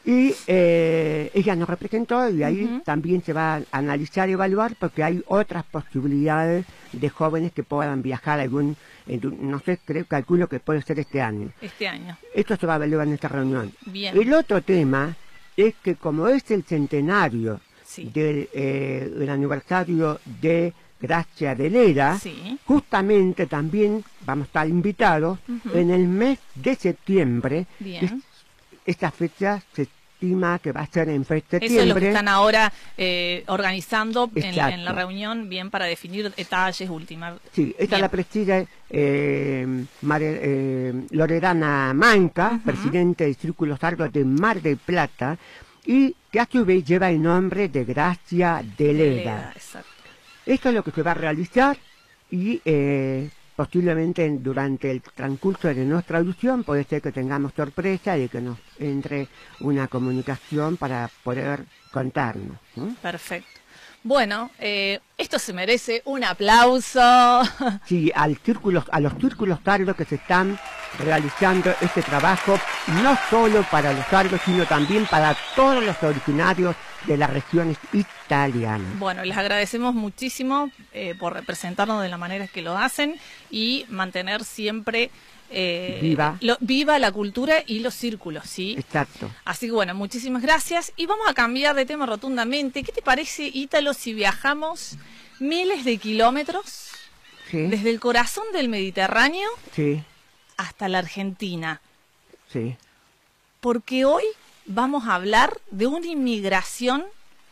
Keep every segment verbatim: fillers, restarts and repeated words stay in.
Y eh, ella nos representó y ahí Uh-huh. también se va a analizar y evaluar porque hay otras posibilidades de jóvenes que puedan viajar a algún, en- no sé, creo, calculo que puede ser este año. Este año. Esto se va a evaluar en esta reunión. Bien. El otro tema es que como es el centenario Sí. del eh, el aniversario de Gracia de Lera, Sí. justamente también vamos a estar invitados Ujú. en el mes de septiembre. Bien. Es- esta fecha se estima que va a ser en fe- septiembre. Eso es lo que están ahora eh, organizando en, Exacto. en la reunión, bien, para definir detalles, última. Sí, esta Bien. la preside eh, Mare- eh, Loredana Manca, Ujú. presidente del Círculo Sardo de Mar del Plata, y que a su vez lleva el nombre de Gracia de Lera. Exacto. Esto es lo que se va a realizar y eh, posiblemente en- durante el transcurso de nuestra audición puede ser que tengamos sorpresa y que nos entre una comunicación para poder contarnos, ¿no? Perfecto. Bueno, eh, esto se merece un aplauso. Sí, al círculo, a los círculos sardos que se están realizando este trabajo, no solo para los sardos, sino también para todos los originarios de las regiones italianas. Bueno, les agradecemos muchísimo eh, por representarnos de la manera que lo hacen y mantener siempre eh, Viva. lo- viva la cultura y los círculos, ¿sí? Exacto. Así que bueno, muchísimas gracias y vamos a cambiar de tema rotundamente. ¿Qué te parece, Ítalo, si viajamos miles de kilómetros Sí, desde el corazón del Mediterráneo sí, hasta la Argentina? sí. Porque hoy vamos a hablar de una inmigración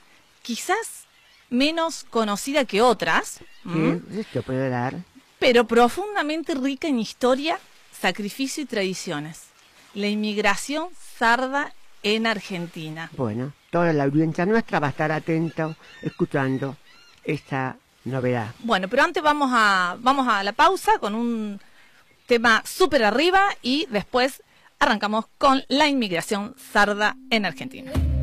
quizás menos conocida que otras, ¿m? Sí, esto puede dar. pero profundamente rica en historia, sacrificio y tradiciones. La inmigración sarda en Argentina. Bueno, toda la audiencia nuestra va a estar atenta escuchando esta novedad. Bueno, pero antes vamos a, vamos a la pausa con un tema súper arriba y después arrancamos con la inmigración sarda en Argentina.